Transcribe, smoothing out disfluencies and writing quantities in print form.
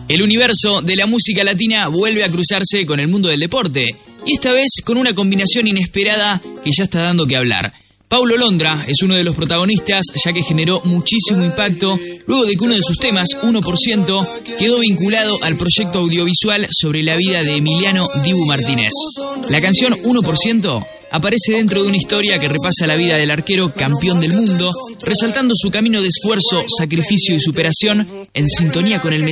El universo de la música latina vuelve a cruzarse con el mundo del deporte, y esta vez con una combinación inesperada que ya está dando que hablar. Paulo Londra es uno de los protagonistas, ya que generó muchísimo impacto luego de que uno de sus temas, 1%, quedó vinculado al proyecto audiovisual sobre la vida de Emiliano Dibu Martínez. La canción 1% aparece dentro de una historia que repasa la vida del arquero campeón del mundo, resaltando su camino de esfuerzo, sacrificio y superación en sintonía con el